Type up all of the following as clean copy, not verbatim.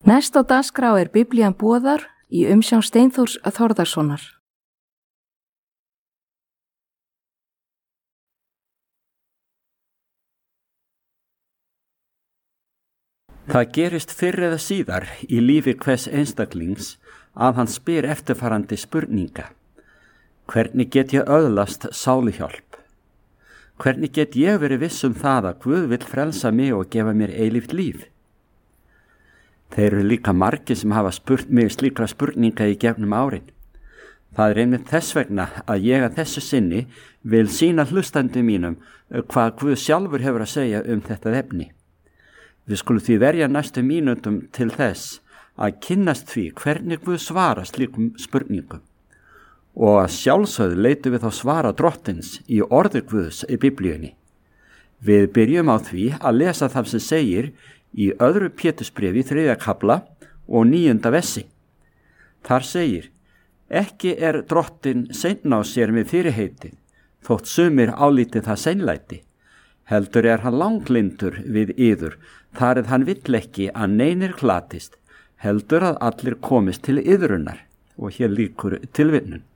Næst á dagskrá Biblían boðar í umsjón Steinþórs Þórðarsonar. Það gerist fyrr eða síðar í lífi hvers einstaklings að hann spyr eftirfarandi spurninga. Hvernig get ég öðlast sáluhjálp? Hvernig get ég verið viss það að Guð vill frelsa mig og gefa mér eilíft líf? Þeir eru líka margir sem hafa spurt mig slíkra spurninga í gegnum árin. Það er einmitt þess vegna að ég að þessu sinni vil sýna hlustandi mínum hvað Guð sjálfur hefur að segja þetta efni. Við skulum því verja næstu mínútum til þess að kynnast því hvernig Guð svara slíkum spurningum. Og að sjálfsögðu leitum við þá svara Drottins í orði Guðs í Biblíunni. Við byrjum á því að lesa það sem segir í 2. Pétursbréfi 3. kafla og 9. versi. Þar segir, ekki Drottinn seinn á sér með fyrirheitið, þótt sumir álítið það seinlæti. Heldur hann langlyndur við yður, þar hann vill ekki að neinir glatist, heldur að allir komist til yðrunar. Og hér lýkur tilvitnun.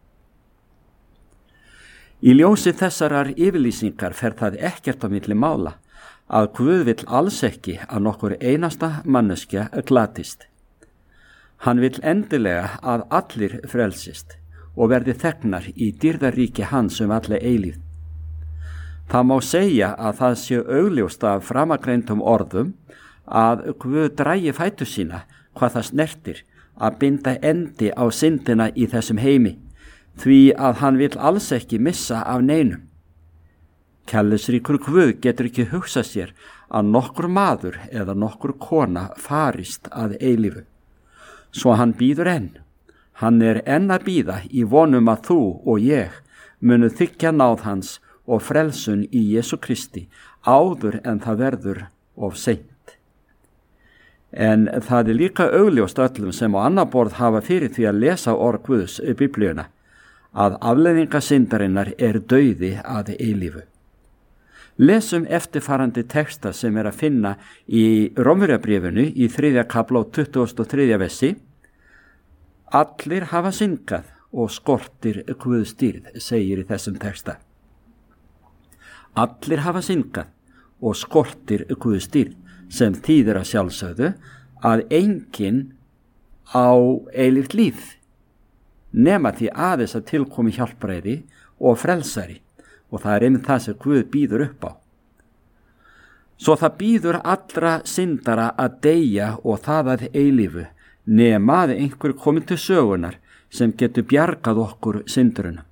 Í ljósi þessarar yfirlýsingar fer það ekkert á milli mála, að Guð vill alls ekki að nokkur einasta manneskja glatist. Hann vill endilega að allir frelsist og verði þegnar í dýrðaríki hans alla eilífð. Það má segja að það sé augljóst af framangreindum orðum að Guð dragi fætur sína hvað það snertir að binda endi á syndina í þessum heimi, því að hann vill alls ekki missa af neinum. Kærleiksríkur Guð getur ekki hugsað sér að nokkur maður eða nokkur kona farist að eilífu. Svo hann bíður enn. Hann enn að bíða í vonum að þú og ég munu þiggja náð hans og frelsun í Jesú Kristi áður en það verður of seint. En það líka augljóst öllum sem á annað borð hafa fyrir því að lesa orð Guðs í Biblíuna að afleiðingar syndarinnar dauði að eilífu. Lesum eftirfarandi texta sem að finna í Rómverjabréfinu í 3. kafla og 23. versi. Allir hafa syndgað og skortir Guðs dýrð, segir í þessum texta. Allir hafa syndgað og skortir Guðs dýrð, sem þýðir að sjálfsögðu að enginn á eilíft líf, nema því aðeins að tilkomi hjálpræði og frelsari. Og það einmitt það sem Guð býður upp á. Svo það býður allra syndara að deyja og það að eilífu, nema að einhver komi til sögunar sem getur bjargað okkur synduruna.